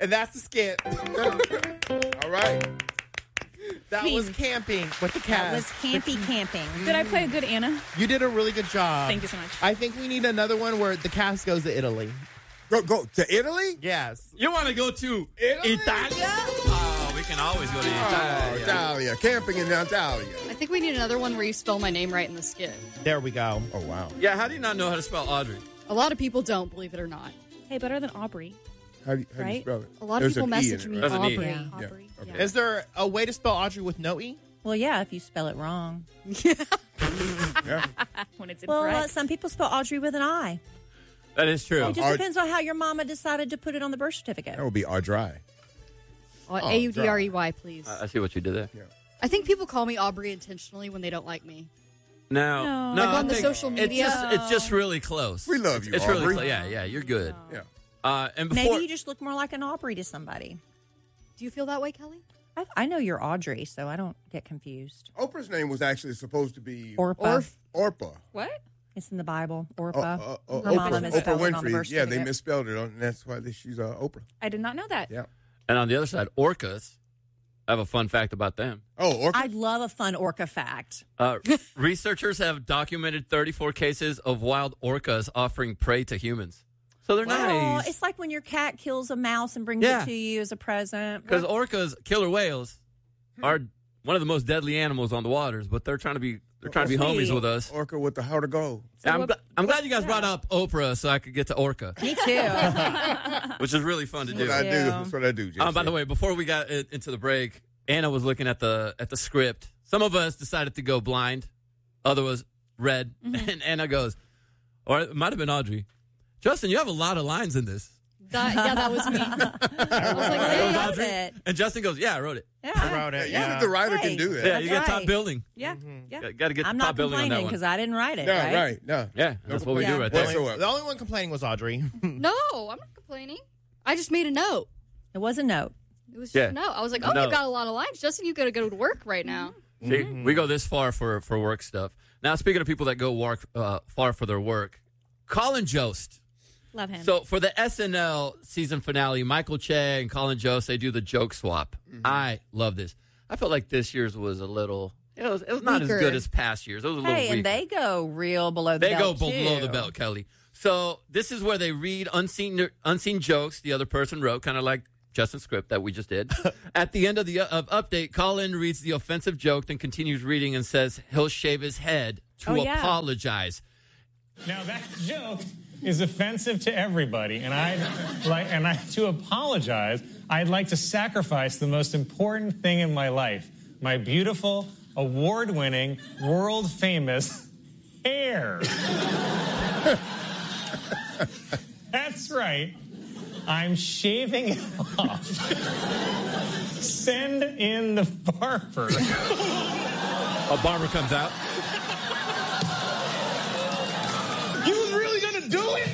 And that's the skit. All right. That was camping with the That cast. was camping. Did I play a good Anna? You did a really good job. Thank you so much. I think we need another one where the cast goes to Italy. Go to Italy? Yes. You want to go to Italy? Italia? Oh, we can always go to Oh, Italia. Italia. Camping in Italia. I think we need another one where you spell my name right in the skit. There we go. Oh, wow. Yeah, how do you not know how to spell Audrey? A lot of people don't, believe it or not. Hey, better than Aubrey. How do you Right? spell it? A lot There's of people an E in message it, me right? There's an E. Aubrey. Yeah. Aubrey. Okay. Yeah. Is there a way to spell Audrey with no E? Well, yeah, if you spell it wrong. Yeah. When it's Well, incorrect. some people spell Audrey with an I. That is true. It just depends on how your mama decided to put it on the birth certificate. That would be Audrey. Audrey, please. I see what you did there. I think people call me Aubrey intentionally when they don't like me. No, No. Like I on the think social media? It's just really close. We love you, It's Aubrey. really close. Yeah, you're good. Yeah. And before, Maybe you just look more like an Aubrey to somebody. Do you feel that way, Kelly? I know you're Audrey, so I don't get confused. Oprah's name was actually supposed to be Orpah. Orpah. What? It's in the Bible. Orpah. Her Oprah mama misspelled it on the Winfrey. birth Yeah, they certificate. misspelled it, and that's why she's Oprah. I did not know that. Yeah. and on the other side, orcas. I have a fun fact about them. Oh, Orca. I'd love a fun orca fact. Researchers have documented 34 cases of wild orcas offering prey to humans. So they're Oh, nice. it's like when your cat kills a mouse and brings Yeah. it to you as a present. Because orcas, killer whales, are one of the most deadly animals on the waters, but they're trying to be homies with us. Orca with the how to go. I'm glad you guys brought up Oprah so I could get to orca, Me too. which is really fun to do. That's what I do. Yeah. That's what I do. Jason. By the way, before we got into the break, Anna was looking at the script. Some of us decided to go blind, other was read, and Anna goes, or it might have been Audrey. Justin, you have a lot of lines in this. That was me. I was like, I hey, love it. And Justin goes, yeah, I wrote it. I Yeah. wrote it. Usually Yeah. the writer Hey. can do that. Yeah, That's you get top right. billing. Yeah. Yeah. Got to get I'm the top not billing on that complaining one. because I didn't write it, No, right? right. No. Yeah, that's what we Yeah. do right there. Whatsoever. The only one complaining was Audrey. no, I'm not complaining. I just made a note. It was a note. It was just Yeah. a note. I was like, oh, No. you got a lot of lines. Justin, you got to go to work right now. See, we go this far for work stuff. Now, speaking of people that go far for their work, Colin Jost. Love him. So for the SNL season finale, Michael Che and Colin Jost, they do the joke swap. I love this. I felt like this year's was a little, it was not Weaker. as good as past years. It was a little Hey, weaker. and they go real below the They go belt, below too. the belt, Kelly. So this is where they read unseen jokes the other person wrote, kind of like Justin's script that we just did. At the end of the update, Colin reads the offensive joke, then continues reading and says he'll shave his head to Oh, yeah. apologize. Now that joke is offensive to everybody, and to apologize, I'd like to sacrifice the most important thing in my life: my beautiful, award-winning, world-famous hair. That's right. I'm shaving it off. Send in the barber. A barber comes out. You was really gonna do it?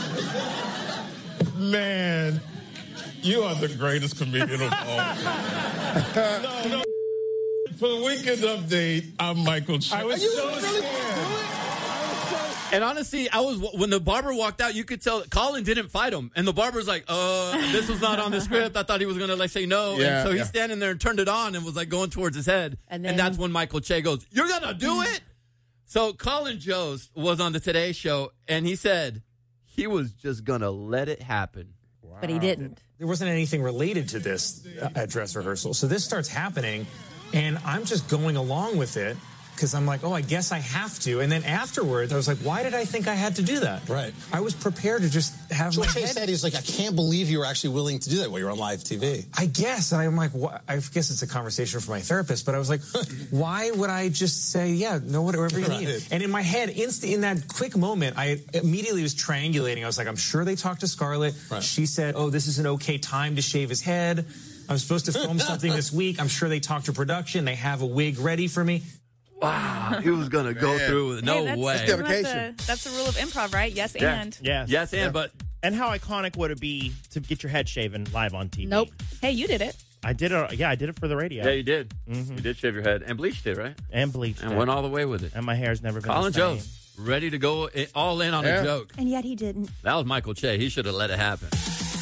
Man, you are the greatest comedian of all. No. For the Weekend Update, I'm Michael Che. I was so scared. And honestly, when the barber walked out, you could tell Colin didn't fight him. And the barber's like, this was not on the script. I thought he was going to say no. Yeah, and so he's yeah. standing there and turned it on and was going towards his head. And And then- that's when Michael Che goes, you're going to do it? So Colin Jost was on the Today Show and he said he was just going to let it happen. But he didn't. There wasn't anything related to this at dress rehearsal. So this starts happening, and I'm just going along with it because I'm like, oh, I guess I have to. And then afterwards, I was like, why did I think I had to do that? Right. I was prepared to just have my Che head. said he's like, I can't believe you were actually willing to do that while you're on live TV. I guess. And I'm like, what? I guess it's a conversation for my therapist, but I was like, why would I just say, yeah, no, whatever you need? Right. And in my head, in that quick moment, I immediately was triangulating. I was like, I'm sure they talked to Scarlett. Right. She said, oh, this is an okay time to shave his head. I'm supposed to film something this week. I'm sure they talked to production. They have a wig ready for me. Wow. He was going to go Man. through with it. No Hey, that's way. the rule of Dedication. That's the rule of improv, right? Yes, Yeah. and. Yes. Yes, and but And how iconic would it be to get your head shaven live on TV? Nope. Hey, you did it. I did it. Yeah, I did it for the radio. yeah, you did. You did shave your head and bleached it, right? And bleached And it. went all the way with it. And my hair's never been Colin the same. Jost, ready to go all in on Yeah. a joke. And yet he didn't. That was Michael Che. He should have let it happen.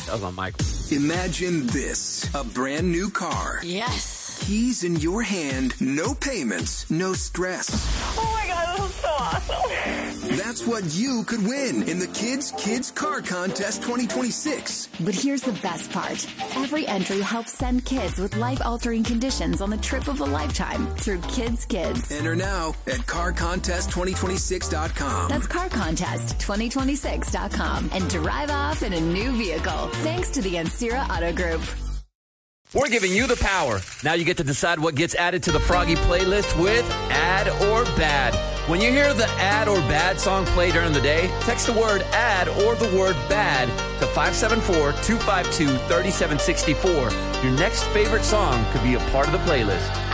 That was on Michael. Imagine this, a brand new car. Yes. Keys in your hand, no payments, no stress. Oh my God, this is so awesome. That's what you could win in the Kids Car Contest 2026. But here's the best part. Every entry helps send kids with life-altering conditions on the trip of a lifetime through Kids. Enter now at carcontest2026.com. That's carcontest2026.com and drive off in a new vehicle. Thanks to the Ancira Auto Group. We're giving you the power. Now you get to decide what gets added to the Froggy playlist with Add or Bad. When you hear the Add or Bad song play during the day, text the word Add or the word Bad to 574-252-3764. Your next favorite song could be a part of the playlist.